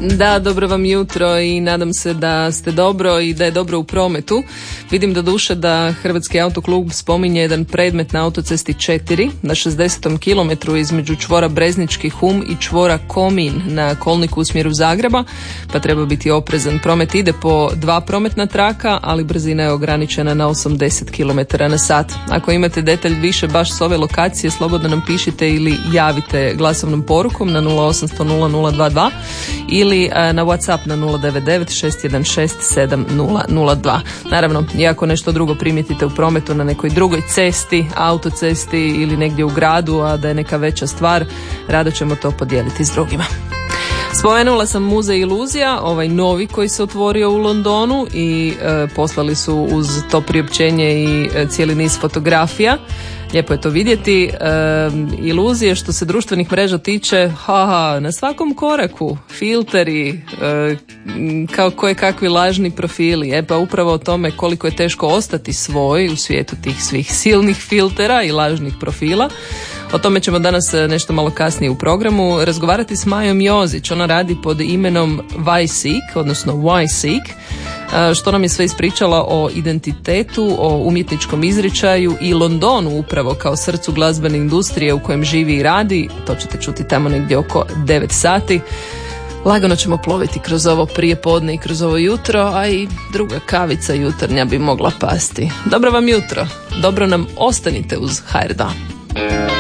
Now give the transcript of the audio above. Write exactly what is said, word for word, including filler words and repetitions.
Da, dobro vam jutro i nadam se da ste dobro i da je dobro u prometu. Vidim do duše da Hrvatski autoklub spominje jedan predmet na autocesti četiri na šezdesetom kilometru između čvora Breznički Hum i čvora Komin na kolniku u smjeru Zagreba, pa treba biti oprezan. Promet ide po dva prometna traka, ali brzina je ograničena na osamdeset kilometara na sat. Ako imate detalj više baš s ove lokacije, slobodno nam pišite ili javite glasovnom porukom na nula osamsto nula nula dva dva ili na WhatsApp na nula devet devet šest jedan šest sedam nula nula dva. Naravno, i ako nešto drugo primijetite u prometu na nekoj drugoj cesti, autocesti ili negdje u gradu, a da je neka veća stvar, rado ćemo to podijeliti s drugima. Spomenula sam Muzej iluzija, ovaj novi koji se otvorio u Londonu i e, poslali su uz to priopćenje i e, cijeli niz fotografija. Lijepo je to vidjeti. E, iluzije što se društvenih mreža tiče, haha, na svakom koraku filteri, e, kao koje kakvi lažni profili. E pa upravo o tome koliko je teško ostati svoj u svijetu tih svih silnih filtera i lažnih profila. O tome ćemo danas nešto malo kasnije u programu razgovarati s Majom Jozić. Ona radi pod imenom Why-Seek, odnosno Why-Seek, što nam je sve ispričala o identitetu, o umjetničkom izričaju i Londonu upravo kao srcu glazbene industrije u kojem živi i radi. To ćete čuti tamo negdje oko devet sati. Lagano ćemo ploviti kroz ovo prijepodne i kroz ovo jutro, a i druga kavica jutarnja bi mogla pasti. Dobro vam jutro, dobro nam ostanite uz H R dva.